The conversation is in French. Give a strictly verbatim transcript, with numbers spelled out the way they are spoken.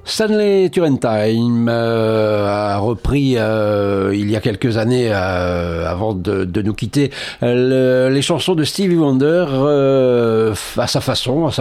Stanley Turrentine euh, a repris euh, il y a quelques années, euh, avant de, de nous quitter, le, les chansons de Stevie Wonder euh, à sa façon, à sa